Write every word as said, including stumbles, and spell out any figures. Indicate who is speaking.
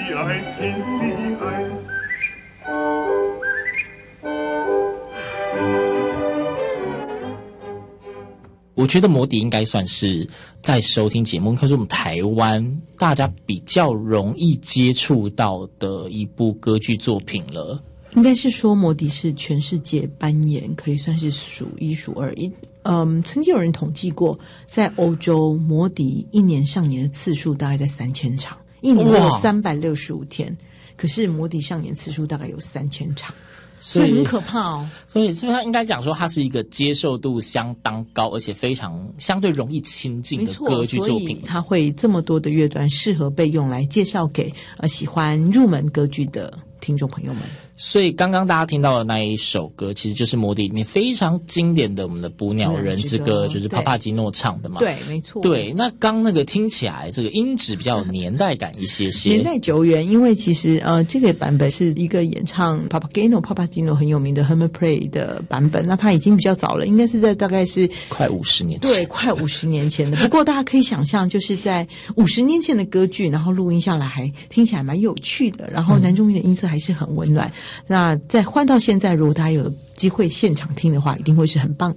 Speaker 1: 爱，天之爱。
Speaker 2: 我觉得摩迪应该算是在收听节目，应该是我们台湾大家比较容易接触到的一部歌剧作品了。
Speaker 3: 应该是说摩迪是全世界扮演可以算是数一数二。一嗯，曾经有人统计过，在欧洲摩迪一年上演的次数大概在三千场，一年只有三百六十五天，可是摩迪上演次数大概有三千场。所以很可怕哦。
Speaker 2: 所以，所以他应该讲说，它是一个接受度相当高，而且非常相对容易亲近的歌剧作品。
Speaker 3: 所以它会这么多的乐段适合被用来介绍给呃喜欢入门歌剧的听众朋友们。
Speaker 2: 所以刚刚大家听到的那一首歌，其实就是摩迪里面非常经典的我们的《捕鸟人之歌》，就是帕帕基诺唱的嘛。
Speaker 3: 对，没错。
Speaker 2: 对，那刚那个听起来这个音质比较有年代感一些些，
Speaker 3: 年代久远，因为其实呃这个版本是一个演唱帕帕基诺帕帕基诺很有名的 Herman Prey 的版本，那它已经比较早了，应该是在大概是
Speaker 2: 快五十年前，
Speaker 3: 对，快五十年前的。不过大家可以想象，就是在五十年前的歌剧，然后录音下来还听起来蛮有趣的，然后男中音的音色还是很温暖。那再换到现在，如果大家有机会现场听的话，一定会是很棒